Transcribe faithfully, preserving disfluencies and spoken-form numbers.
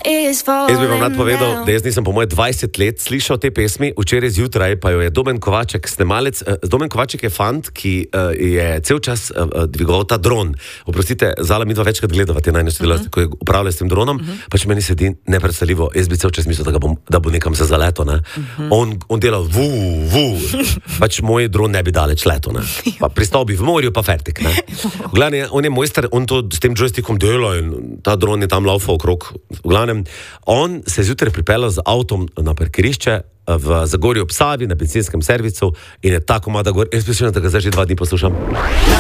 Jaz bi vam rad povedal, da jaz nisem po moje dvajset let slišal te pesmi, včeraj zjutraj pa jo je Domen Kovaček, snemalec. Domen Kovaček je fant, ki uh, je cel čas uh, dvigoval ta dron. Oprostite, Zala, mi dva večkrat gledava te najne sodelavce, uh -huh. ko je upravljal s tem dronom, uh -huh. pač meni sedi nepredstavljivo. Jaz bi cel čas mislil, da, bom, da bo nekam se zaleto, ne. Uh -huh. On, on dela vu, vu. Pač moj dron ne bi daleč leto, ne. Pa pristal bi v morju, pa fertik, ne. V glavnem, on je mojster, on to s tem joystickom dela in ta dron je tam laufal okrog. V glavnem, on se je zjutraj pripeljal z avtom na parkirišče v Zagorju ob Savi, na bencinskem servisu in je tako mada gor. Jaz mislim, da ga zdaj že dva dni poslušam.